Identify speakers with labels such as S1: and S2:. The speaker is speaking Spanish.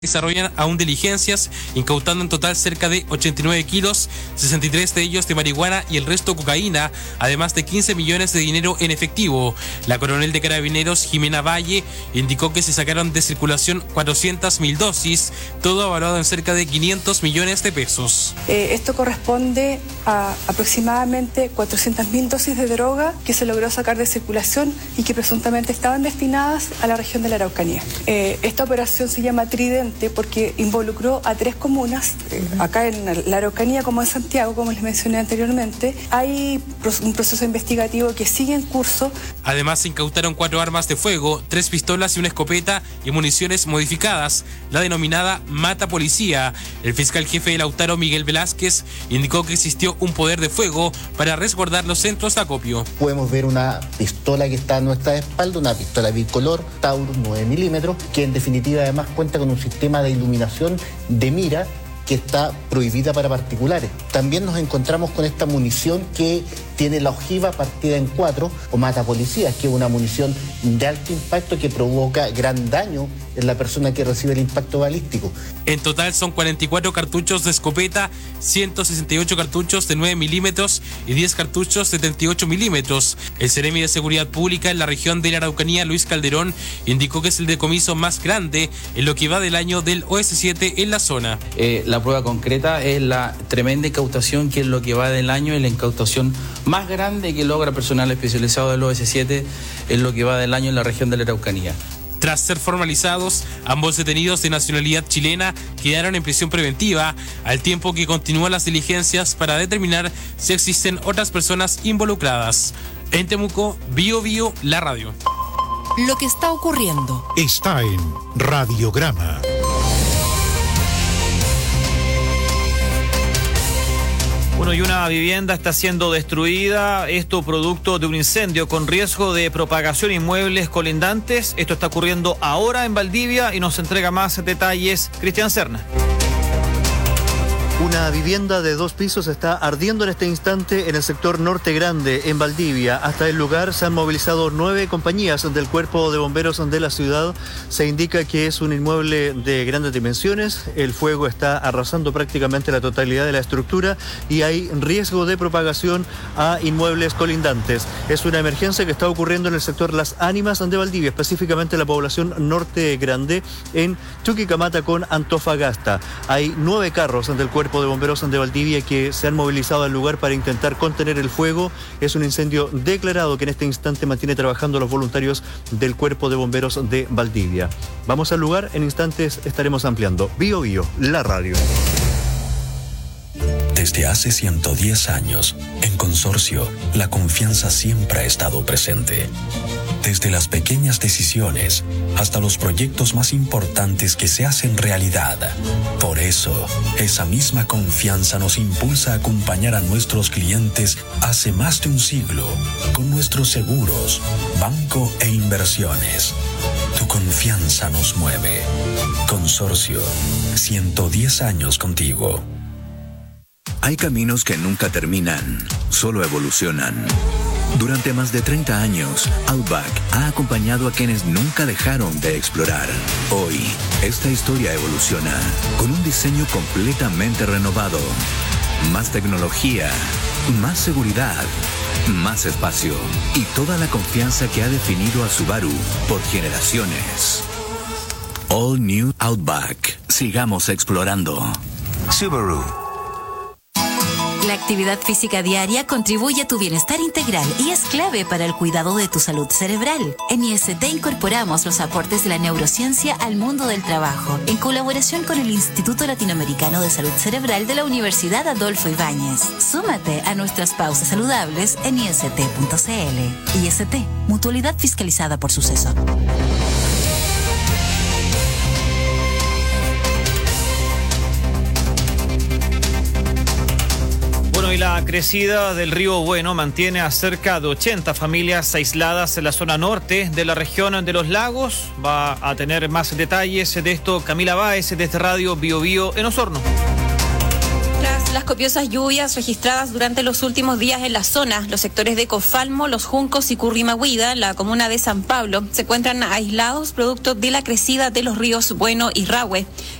S1: Desarrollan aún diligencias, incautando en total cerca de 89 kilos, 63 de ellos de marihuana y el resto cocaína, además de 15 millones de dinero en efectivo. La coronel de Carabineros, Jimena Valle, indicó que se sacaron de circulación 400.000 dosis, todo evaluado en cerca de 500 millones de pesos.
S2: Esto corresponde a aproximadamente 400.000 dosis de droga que se logró sacar de circulación y que presuntamente estaban destinadas a la región de la Araucanía. Esta operación se llama Tridente porque involucró a 3 comunas, acá en la Araucanía como en Santiago, como les mencioné anteriormente. Hay un proceso investigativo que sigue en curso.
S1: Además se incautaron 4 armas de fuego, 3 pistolas y una escopeta y municiones modificadas, la denominada Mata Policía. El fiscal jefe de Lautaro, Miguel Velázquez, indicó que existió un poder de fuego para resguardar los centros de acopio.
S3: Podemos ver una pistola que está a nuestra espalda, una pistola bicolor Taurus 9 milímetros, que en definitiva además cuenta con un sistema de iluminación de mira que está prohibida para particulares. También nos encontramos con esta munición que tiene la ojiva partida en 4 o mata policías, que es una munición de alto impacto que provoca gran daño en la persona que recibe el impacto balístico.
S1: En total son 44 cartuchos de escopeta, 168 cartuchos de 9 milímetros y 10 cartuchos de 38 milímetros. El Seremi de Seguridad Pública en la región de la Araucanía, Luis Calderón, indicó que es el decomiso más grande en lo que va del año del OS7 en la zona.
S4: La prueba concreta es la tremenda incautación, que es lo que va del año, y la incautación más grande que logra personal especializado del OS7 en lo que va del año en la región de la Araucanía.
S1: Tras ser formalizados, ambos detenidos de nacionalidad chilena quedaron en prisión preventiva, al tiempo que continúan las diligencias para determinar si existen otras personas involucradas. En Temuco, Bio Bio, la radio.
S5: Lo que está ocurriendo
S6: está en Radiograma.
S7: Bueno, y una vivienda está siendo destruida, esto producto de un incendio con riesgo de propagación a inmuebles colindantes. Esto está ocurriendo ahora en Valdivia y nos entrega más detalles Cristian Serna.
S8: Una vivienda de 2 pisos está ardiendo en este instante en el sector Norte Grande, en Valdivia. Hasta el lugar se han movilizado 9 compañías del Cuerpo de Bomberos de la ciudad. Se indica que es un inmueble de grandes dimensiones. El fuego está arrasando prácticamente la totalidad de la estructura y hay riesgo de propagación a inmuebles colindantes. Es una emergencia que está ocurriendo en el sector Las Ánimas de Valdivia, específicamente la población Norte Grande, en Chuquicamata con Antofagasta. Hay 9 carros del Cuerpo de Bomberos de Valdivia que se han movilizado al lugar para intentar contener el fuego. Es un incendio declarado que en este instante mantiene trabajando los voluntarios del Cuerpo de Bomberos de Valdivia. Vamos al lugar, en instantes estaremos ampliando. Bio Bio, la radio.
S9: Desde hace 110 años, en Consorcio, la confianza siempre ha estado presente. Desde las pequeñas decisiones hasta los proyectos más importantes que se hacen realidad. Por eso, esa misma confianza nos impulsa a acompañar a nuestros clientes hace más de un siglo con nuestros seguros, banco e inversiones. Tu confianza nos mueve. Consorcio, 110 años contigo.
S10: Hay caminos que nunca terminan, solo evolucionan. Durante más de 30 años, Outback ha acompañado a quienes nunca dejaron de explorar. Hoy, esta historia evoluciona con un diseño completamente renovado. Más tecnología, más seguridad, más espacio y toda la confianza que ha definido a Subaru por generaciones. All New Outback. Sigamos explorando. Subaru.
S11: La actividad física diaria contribuye a tu bienestar integral y es clave para el cuidado de tu salud cerebral. En IST incorporamos los aportes de la neurociencia al mundo del trabajo, en colaboración con el Instituto Latinoamericano de Salud Cerebral de la Universidad Adolfo Ibáñez. Súmate a nuestras pausas saludables en ist.cl. IST, mutualidad fiscalizada por Suceso.
S7: Y la crecida del río Bueno mantiene a cerca de 80 familias aisladas en la zona norte de la región de los lagos. Va a tener más detalles de esto Camila Báez desde Radio Bio Bio en Osorno.
S2: Tras
S12: las copiosas lluvias registradas durante los últimos días en la zona. Los sectores de Cofalmo, Los Juncos y Currimahuida, la comuna de San Pablo, se encuentran aislados producto de la crecida de los ríos Bueno y Rahue.